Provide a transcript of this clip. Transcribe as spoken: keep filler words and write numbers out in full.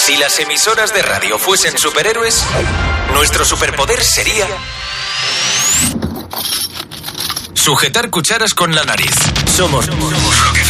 Si las emisoras de radio fuesen superhéroes, nuestro superpoder sería sujetar cucharas con la nariz. Somos, somos